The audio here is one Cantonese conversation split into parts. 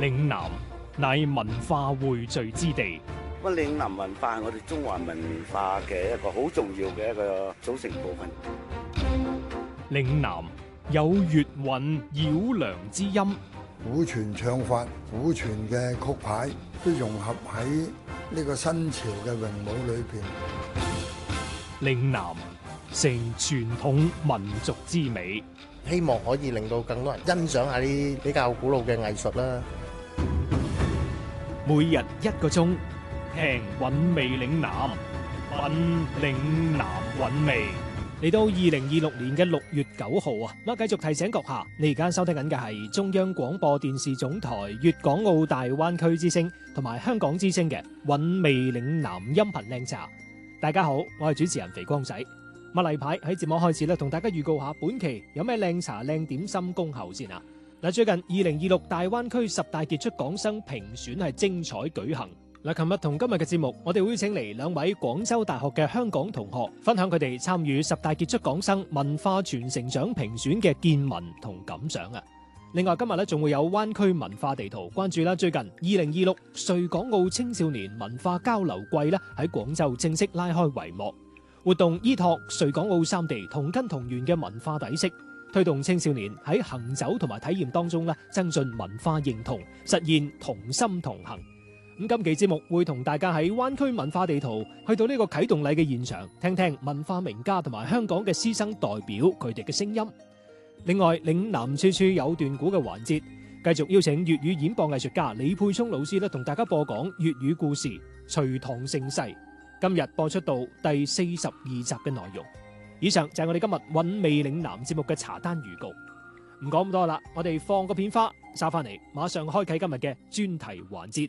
嶺南乃文化匯聚之地。 咁嶺南文化係我哋中華文化嘅一個好重要嘅一個組成部分。 嶺南有粵韻繞梁之音， 古傳唱法、古傳嘅曲牌都融合喺呢個新潮嘅詠舞裏邊。 嶺南成傳統民族之美， 希望可以令到更多人欣賞下啲比較古老嘅藝術啦。 每日1個鐘，聽韻味嶺南，品嶺南韻味。嚟到2026年嘅6月9號啊，咁繼續提醒閣下，你而家收聽緊嘅係中央廣播電視總台粵港澳大灣區之聲同埋香港之聲嘅韻味嶺南音頻靚茶。大家好，我係主持人肥光仔。例牌喺節目開始咧，同大家預告下本期有咩靚茶靚點心恭候先啊！嗱，最近2026大灣區10大傑出港生評選係精彩舉行。嗱，琴日同今日嘅節目，我哋會請嚟2位廣州大學嘅香港同學，分享佢哋參與10大傑出港生文化傳承獎評選嘅見聞同感想啊！另外今日咧仲會有灣區文化地圖關注啦。最近2026穗港澳青少年文化交流季咧喺廣州正式拉開帷幕，活動依託穗港澳3地同根同源嘅文化底色，推動青少年喺行走同埋體驗當中咧增進文化認同，實現同心同行。咁今期節目會同大家喺灣區文化地圖去到呢個啟動禮嘅現場，聽聽文化名家同埋香港嘅師生代表佢哋嘅聲音。另外，嶺南處處有段古嘅環節，繼續邀請粵語演播藝術家李沛聰老師咧，同大家播講粵語故事《隋唐盛世》。今日播出到第42集嘅內容。以上就係我哋今日韻味嶺南節目嘅茶單預告。唔講咁多啦，我哋放個片花，收翻嚟，馬上開啟今日嘅專題環節。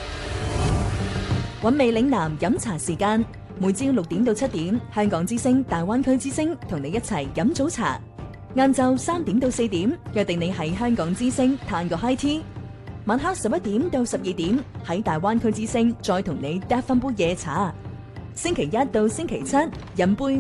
韻味嶺南飲茶時間，每朝6點到7點，香港之聲、大灣區之聲同你一齊飲早茶。晏晝3點到4點，約定你喺香港之聲嘆個 high tea。晚黑11點到12點，喺大灣區之聲再同你嗒翻杯夜茶。星期1到星期7，飲杯